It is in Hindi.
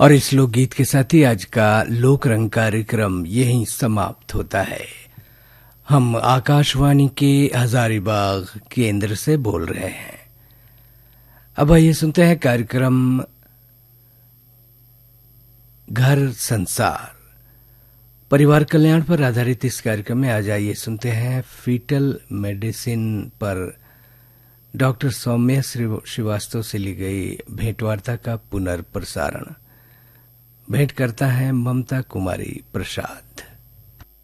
और इस लोकगीत के साथ ही आज का लोक रंग कार्यक्रम यहीं समाप्त होता है। हम आकाशवाणी के हजारीबाग केंद्र से बोल रहे हैं। अब आइए सुनते हैं कार्यक्रम घर संसार, परिवार कल्याण पर आधारित इस कार्यक्रम में आज आइए सुनते हैं फीटल मेडिसिन पर डॉक्टर सौम्या श्रीवास्तव से ली गई भेंटवार्ता का पुनर्प्रसारण। भेंट करता है ममता कुमारी प्रसाद।